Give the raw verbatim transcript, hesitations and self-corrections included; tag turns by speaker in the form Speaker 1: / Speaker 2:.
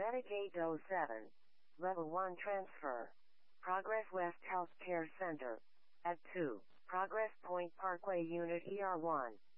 Speaker 1: Medicaid oh seven. Level one transfer. Progress West Healthcare Center. At two. Progress Point Parkway Unit E R one.